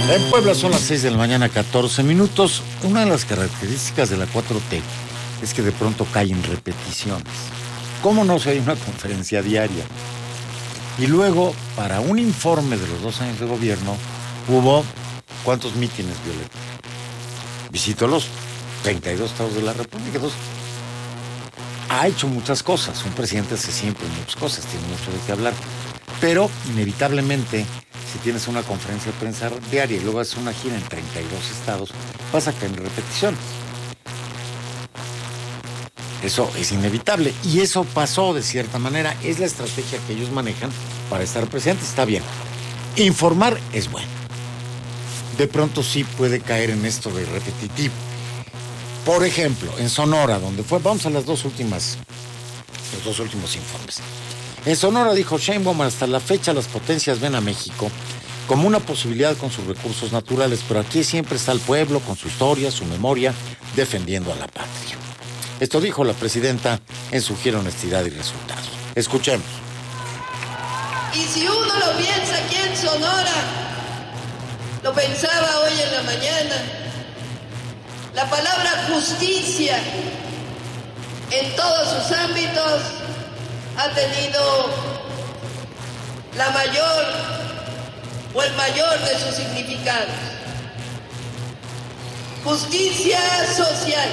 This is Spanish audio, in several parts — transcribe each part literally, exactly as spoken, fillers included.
En Puebla son las seis de la mañana, catorce minutos. Una de las características de la cuatro T es que de pronto cae en repeticiones. ¿Cómo no si hay una conferencia diaria? Y luego, para un informe de los dos años de gobierno, hubo ¿cuántos mítines, Violeta? Visitó los treinta y dos estados de la República. Entonces, ha hecho muchas cosas. Un presidente hace siempre muchas cosas, tiene mucho de qué hablar. Pero, inevitablemente, si tienes una conferencia de prensa diaria y luego haces una gira en treinta y dos estados, vas a caer en repeticiones. Eso es inevitable. Y eso pasó de cierta manera. Es la estrategia que ellos manejan para estar presentes. Está bien. Informar es bueno. De pronto sí puede caer en esto de repetitivo. Por ejemplo, en Sonora, donde fue, vamos a las dos últimas, los dos últimos informes. En Sonora dijo Sheinbaum, hasta la fecha las potencias ven a México como una posibilidad con sus recursos naturales, pero aquí siempre está el pueblo con su historia, su memoria, defendiendo a la patria. Esto dijo la presidenta en su gira Honestidad y Resultados. Escuchemos. Y si uno lo piensa aquí en Sonora, lo pensaba hoy en la mañana, la palabra justicia en todos sus ámbitos ha tenido la mayor o el mayor de sus significados. Justicia social,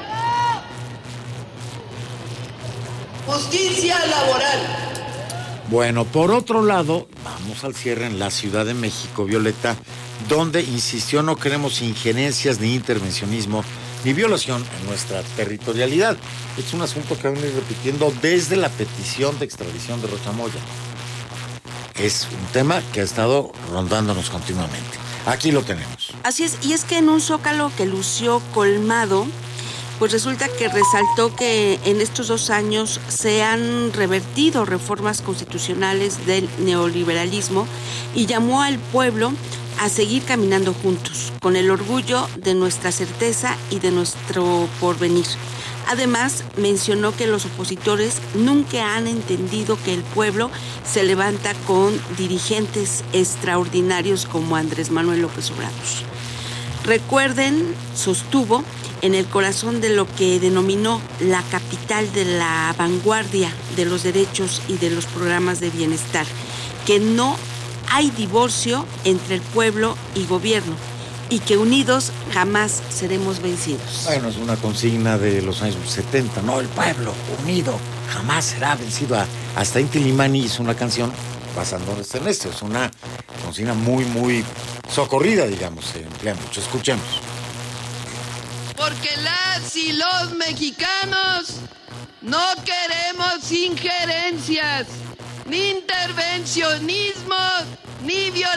justicia laboral. Bueno, por otro lado, vamos al cierre en la Ciudad de México, Violeta, donde insistió no queremos injerencias ni intervencionismo ni violación en nuestra territorialidad. Es un asunto que han venido repitiendo desde la petición de extradición de Rocha Moya. Es un tema que ha estado rondándonos continuamente. Aquí lo tenemos. Así es, y es que en un Zócalo que lució colmado, pues resulta que resaltó que en estos dos años se han revertido reformas constitucionales del neoliberalismo y llamó al pueblo a seguir caminando juntos, con el orgullo de nuestra certeza y de nuestro porvenir. Además, mencionó que los opositores nunca han entendido que el pueblo se levanta con dirigentes extraordinarios como Andrés Manuel López Obrador. Recuerden, sostuvo, en el corazón de lo que denominó la capital de la vanguardia de los derechos y de los programas de bienestar, que no hay divorcio entre el pueblo y gobierno y que unidos jamás seremos vencidos. Bueno, es una consigna de los años setenta, ¿no? El pueblo unido jamás será vencido. Hasta Inti Illimani hizo una canción basándonos en esto. Es una consigna muy, muy socorrida, digamos, se emplea mucho. Escuchemos. Porque las y los mexicanos no queremos injerencias, ni intervencionismos, ni violencia.